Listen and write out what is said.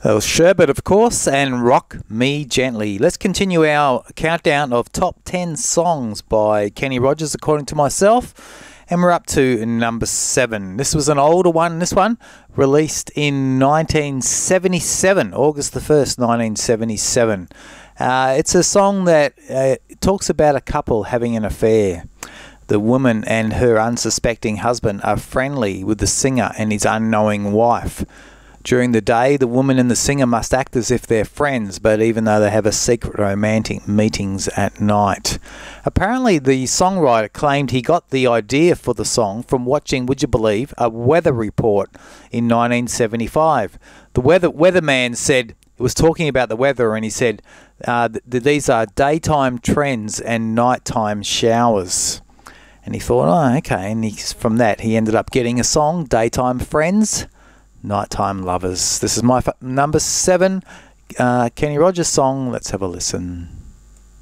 That was Sherbet, of course, and Rock Me Gently. Let's continue our countdown of top 10 songs by Kenny Rogers, according to myself. And we're up to number 7. This was an older one. This one released in 1977, August the 1st, 1977. It's a song that talks about a couple having an affair. The woman and her unsuspecting husband are friendly with the singer and his unknowing wife. During the day, the woman and the singer must act as if they're friends, but even though they have a secret romantic meetings at night. Apparently, the songwriter claimed he got the idea for the song from watching, would you believe, a weather report in 1975. The weatherman said, it was talking about the weather, and he said, these are daytime trends and nighttime showers. And he thought, oh, okay, and from that he ended up getting a song, Daytime Friends, Nighttime Lovers. This is my number 7 Kenny Rogers song. Let's have a listen.